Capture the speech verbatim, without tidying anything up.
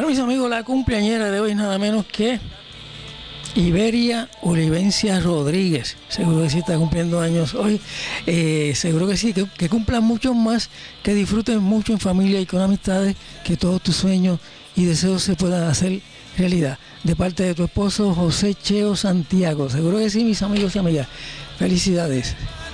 mis amigos, la cumpleañera de hoy nada menos que Iberia Olivencia Rodríguez. Seguro que sí está cumpliendo años hoy. Eh, seguro que sí, que, que cumplan muchos más, que disfruten mucho en familia y con amistades, que todos tus sueños y deseos se puedan hacer realidad. De parte de tu esposo José Cheo Santiago. Seguro que sí, mis amigos y amigas. Felicidades.